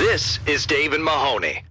This is Dave and Mahoney.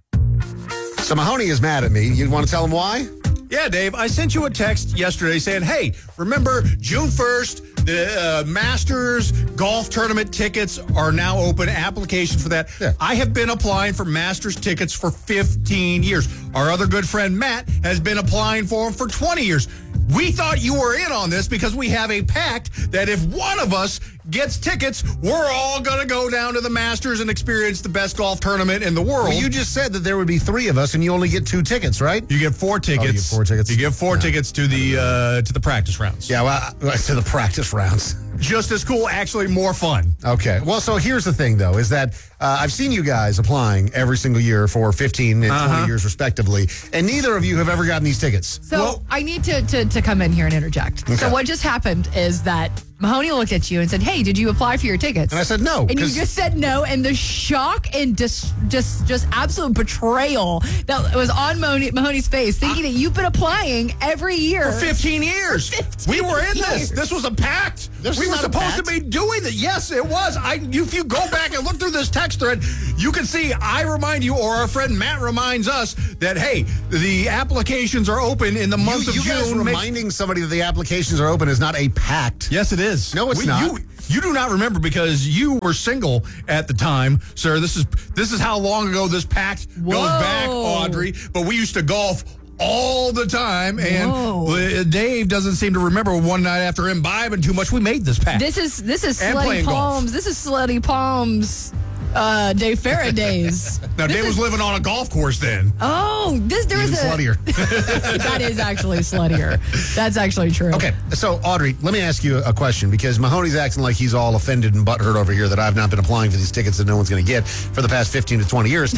So Mahoney is mad at me. You want to tell him why? Yeah, Dave, I sent you a text yesterday saying, hey, remember June 1st, the Masters golf tournament tickets are now open. Application for that. Yeah. I have been applying for Masters tickets for 15 years. Our other good friend, Matt, has been applying for them for 20 years. We thought you were in on this because we have a pact that if one of us gets tickets, we're all going to go down to the Masters and experience the best golf tournament in the world. Well, you just said that there would be 3 of us, and you only get 2 tickets, right? You get 4 tickets. you get 4 tickets. You get 4 tickets to the practice rounds. Yeah, well, to the practice rounds. Just as cool, actually more fun. Okay. Well, so here's the thing, though, is that I've seen you guys applying every single year for 15 and 20 years, respectively, and neither of you have ever gotten these tickets. So I need to come in here and interject. Okay. So what just happened is that Mahoney looked at you and said, hey, did you apply for your tickets? And I said no. And you 'cause- just said no, and the shock and just absolute betrayal that was on Mahoney's face, thinking that you've been applying every year. For 15 years. 15 we were in this. years. This was a pact. This we is were not a supposed to pact. be doing that. Yes, it was. If you go back and look through this text thread, you can see I remind you, or our friend Matt reminds us, that, hey, the applications are open in the month of you June. guys reminding somebody that the applications are open is not a pact. Yes, it is. No, it's not. You do not remember because you were single at the time, sir. This is how long ago this pact goes back, Audrey. But we used to golf all the time, and Dave doesn't seem to remember one night after imbibing too much. We made this pact. This is And Slutty playing golf. Palms. This is Slutty Palms. Dave Farah days. Now, Dave was living on a golf course then. Oh, there Even was sluttier. That is actually sluttier. That's actually true. Okay, so Audrey, let me ask you a question because Mahoney's acting like he's all offended and butthurt over here that I've not been applying for these tickets that no one's going to get for the past 15 to 20 years.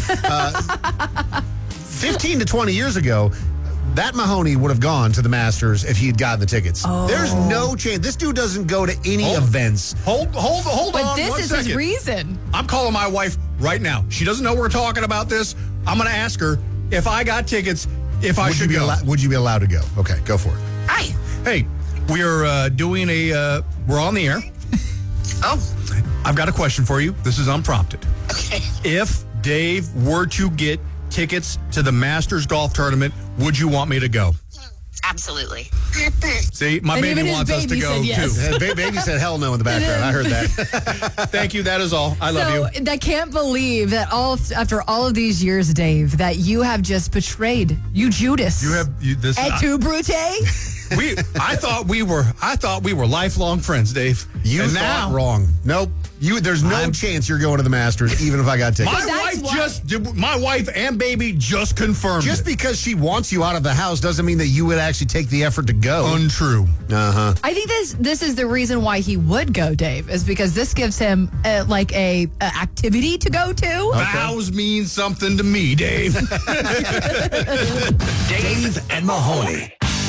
15 to 20 years ago, that Mahoney would have gone to the Masters if he had gotten the tickets. There's no chance. This dude doesn't go to any events. Hold But on this one is second. his reason. I'm calling my wife right now. She doesn't know we're talking about this. I'm going to ask her if I got tickets, if I should go. Would you be allowed to go? Okay, go for it. Hi. Hey, we're doing we're on the air. Oh, I've got a question for you. This is unprompted. okay. If Dave were to get tickets to the Masters golf tournament, would you want me to go? Absolutely. See, my And baby even his wants us to baby go said yes. too. Baby said hell no in the background. I heard that. Thank you. That is all. I love you. I can't believe that after all of these years, Dave, that you have just betrayed you, Judas. This. Et tu, Brute? I thought we were lifelong friends, Dave. You and thought now wrong. Nope. There's no chance you're going to the Masters, even if I got tickets. my wife and baby just confirmed Just it. because she wants you out of the house doesn't mean that you would actually take the effort to go. Untrue. I think this is the reason why he would go, Dave, is because this gives him like a activity to go to. Vows mean something to me, Dave. Dave and Mahoney.